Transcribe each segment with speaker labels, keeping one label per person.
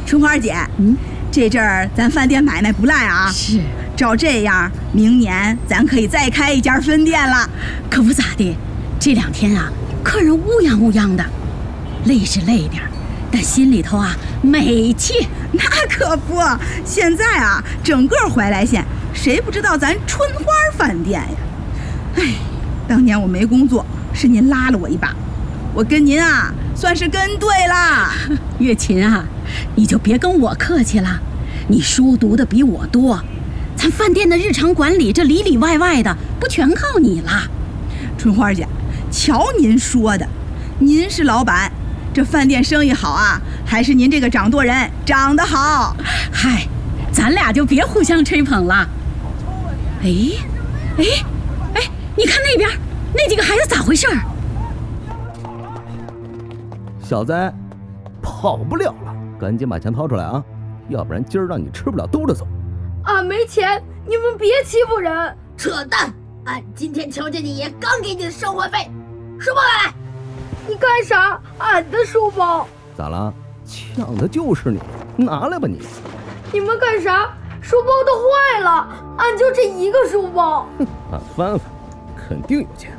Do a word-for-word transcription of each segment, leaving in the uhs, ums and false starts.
Speaker 1: 春花姐，嗯，这阵儿咱饭店买卖不赖啊。
Speaker 2: 是，
Speaker 1: 照这样，明年咱可以再开一家分店了。
Speaker 2: 可不咋的，这两天啊，客人乌泱乌泱的，累是累点，但心里头啊美气。
Speaker 1: 那可不，现在啊，整个怀来县谁不知道咱春花饭店呀？哎，当年我没工作，是您拉了我一把，我跟您啊算是跟对了。
Speaker 2: 月琴啊，你就别跟我客气了，你书读的比我多，咱饭店的日常管理这里里外外的不全靠你了。
Speaker 1: 春花姐，瞧您说的，您是老板，这饭店生意好啊，还是您这个掌舵人长得好？
Speaker 2: 嗨，咱俩就别互相吹捧了。哎哎哎，你看那边那几个孩子咋回事？
Speaker 3: 小子，跑不了了，赶紧把钱掏出来啊，要不然今儿让你吃不了兜着走。
Speaker 4: 俺没钱，你们别欺负人！
Speaker 5: 扯淡！俺今天瞧见你爷刚给你的生活费，书包来！
Speaker 4: 你干啥？俺的书包
Speaker 3: 咋了？抢的就是你，拿来吧你！
Speaker 4: 你们干啥？书包都坏了，俺就这一个书包。
Speaker 3: 俺翻翻，肯定有钱。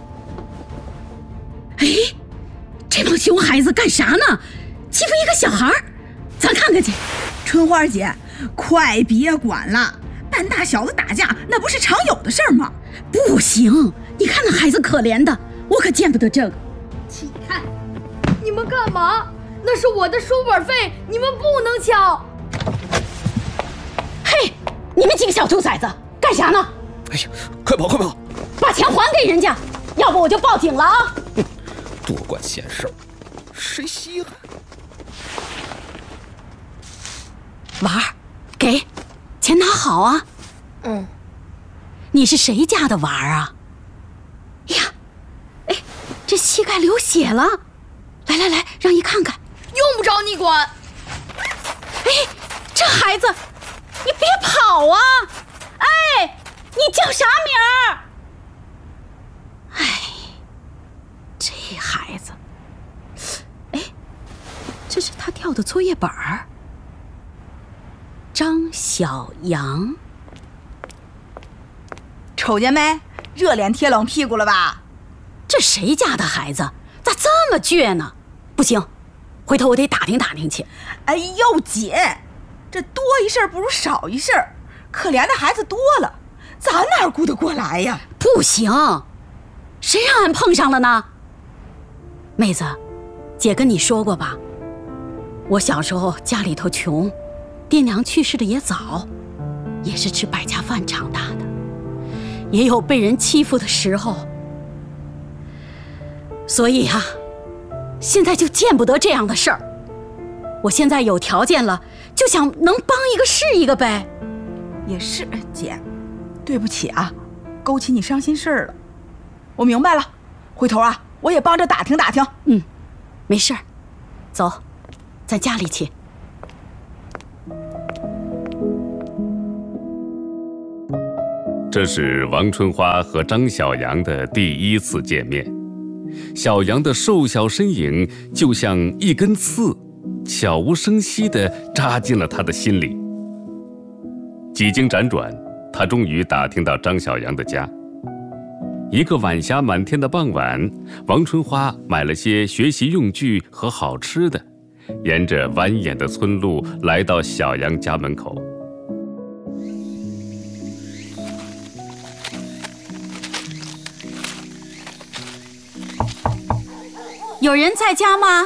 Speaker 2: 哎，这帮熊孩子干啥呢？欺负一个小孩，咱看看去。
Speaker 1: 春花姐，快别管了，半大小子打架那不是常有的事儿吗？
Speaker 2: 不行，你看那孩子可怜的，我可见不得这个。
Speaker 5: 起开！
Speaker 4: 你们干嘛？那是我的书本费，你们不能抢。
Speaker 2: 嘿，你们几个小兔崽子干啥呢？
Speaker 3: 哎呀，快跑快跑，
Speaker 2: 把钱还给人家，要不我就报警了啊！
Speaker 3: 多管闲事儿，谁稀罕？
Speaker 2: 娃儿，给钱拿好啊。
Speaker 5: 嗯。
Speaker 2: 你是谁家的娃儿啊？呀，哎，这膝盖流血了，来来来，让姨看看。
Speaker 4: 用不着你管。
Speaker 2: 哎，这孩子，你别跑啊！哎，你叫啥名儿？哎，这孩子，哎，这是他掉的作业本儿。张小阳。
Speaker 1: 瞅见没？热脸贴冷屁股了吧？
Speaker 2: 这谁家的孩子咋这么倔呢？不行，回头我得打听打听去。
Speaker 1: 哎呦姐，这多一事不如少一事，可怜的孩子多了，咱哪顾得过来呀？
Speaker 2: 不行，谁让俺碰上了呢？妹子，姐跟你说过吧，我小时候家里头穷，爹娘去世的也早，也是吃百家饭长大的，也有被人欺负的时候，所以啊，现在就见不得这样的事儿。我现在有条件了，就想能帮一个是一个呗。
Speaker 1: 也是，姐，对不起啊，勾起你伤心事儿了。我明白了，回头啊，我也帮着打听打听。
Speaker 2: 嗯，没事儿，走，咱家里去。
Speaker 6: 这是王春花和张小阳的第一次见面。小阳的瘦小身影就像一根刺，悄无声息地扎进了他的心里。几经辗转，他终于打听到张小阳的家。一个晚霞满天的傍晚，王春花买了些学习用具和好吃的，沿着蜿蜒的村路来到小阳家门口。
Speaker 2: 有人在家吗？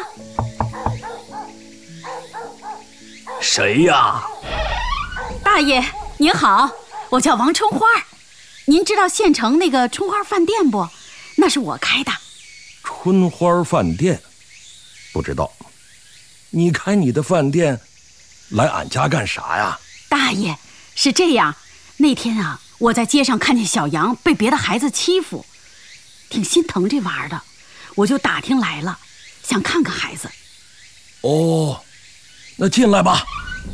Speaker 7: 谁呀？
Speaker 2: 大爷您好，我叫王春花，您知道县城那个春花饭店不？那是我开的。
Speaker 7: 春花饭店？不知道。你开你的饭店来俺家干啥呀？
Speaker 2: 大爷，是这样，那天啊，我在街上看见小杨被别的孩子欺负，挺心疼这娃儿的，我就打听来了，想看看孩子。
Speaker 7: 哦，那进来吧。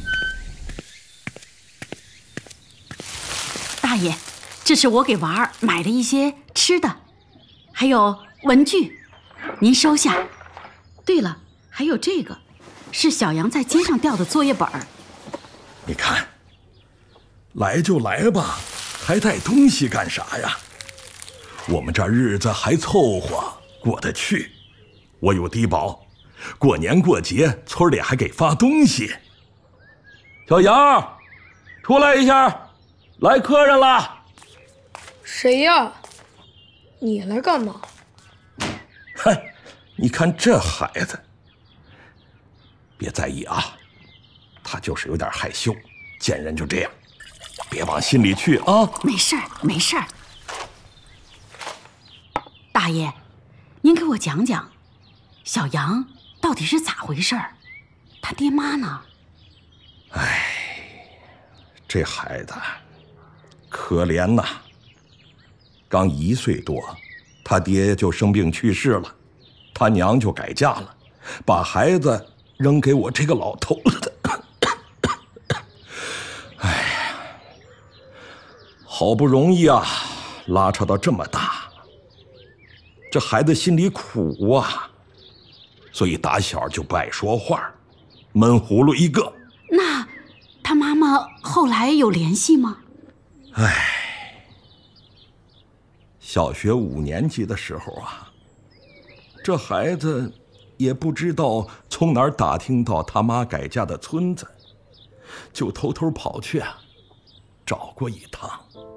Speaker 2: 大爷，这是我给娃儿买的一些吃的，还有文具，您收下。对了，还有这个， 是小杨在街上掉的作业本儿。
Speaker 7: 你看，来就来吧，还带东西干啥呀？我们这日子还凑合过得去，我有低保，过年过节村里还给发东西。小杨，出来一下，来客人了。
Speaker 4: 谁呀？你来干嘛？
Speaker 7: 嗨，你看这孩子，别在意啊，他就是有点害羞，见人就这样，别往心里去啊。
Speaker 2: 没事儿，没事儿。大爷，您给我讲讲，小杨到底是咋回事儿？他爹妈呢？
Speaker 7: 哎，这孩子可怜呐，刚一岁多，他爹就生病去世了，他娘就改嫁了，把孩子扔给我这个老头子。哎呀，好不容易啊，拉扯到这么大，这孩子心里苦啊，所以打小就不爱说话，闷葫芦一个。
Speaker 2: 那他妈妈后来有联系吗？
Speaker 7: 唉，小学五年级的时候啊，这孩子也不知道从哪儿打听到他妈改嫁的村子，就偷偷跑去啊，找过一趟。